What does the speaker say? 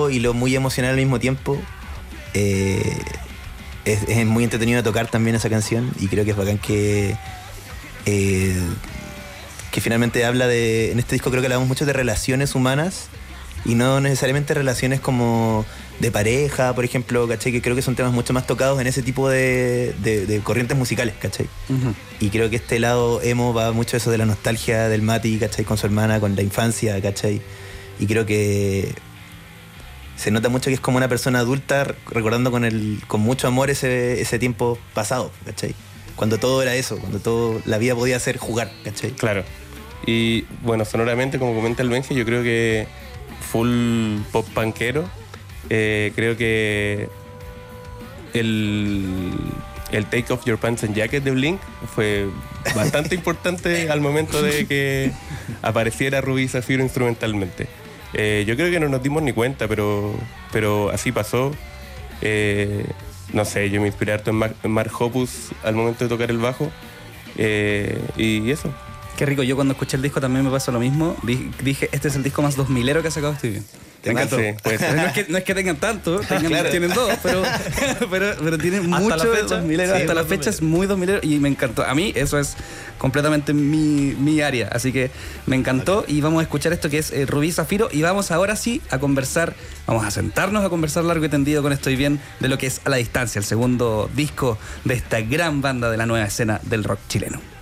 melódico y lo muy emocional al mismo tiempo. Es muy entretenido de tocar también esa canción y creo que es bacán que finalmente habla de... En este disco creo que hablamos mucho de relaciones humanas y no necesariamente relaciones como de pareja, por ejemplo, ¿cachai? Que creo que son temas mucho más tocados en ese tipo de corrientes musicales, ¿cachai? Uh-huh. Y creo que este lado emo va mucho eso de la nostalgia del Mati, ¿cachai? Con su hermana, con la infancia, ¿cachai? Y creo que se nota mucho que es como una persona adulta recordando con mucho amor ese tiempo pasado, ¿cachai? Cuando todo era eso, cuando la vida podía ser jugar, ¿cachai? Claro. Y bueno, sonoramente, como comenta el Benji, yo creo que full pop punkero. Creo que el Take Off Your Pants and Jacket de Blink fue bastante importante al momento de que apareciera Rubí Zafiro instrumentalmente. Yo creo que no nos dimos ni cuenta, pero así pasó. No sé, yo me inspiré harto en Mark Hoppus al momento de tocar el bajo. Y eso. Qué rico, yo cuando escuché el disco también me pasó lo mismo. Dije, este es el disco más 2000ero que ha sacado Stevie. Me encantó. Sí, pues. No es que tengan tanto, claro. Tienen dos, pero tienen mucho 2000ero. Sí, hasta la fecha es muy 2000ero y me encantó. A mí eso es completamente mi área, así que me encantó. Okay. Y vamos a escuchar esto que es Rubí Zafiro y vamos ahora sí a conversar, vamos a sentarnos a conversar largo y tendido con Estoy Bien de lo que es A la Distancia, el segundo disco de esta gran banda de la nueva escena del rock chileno.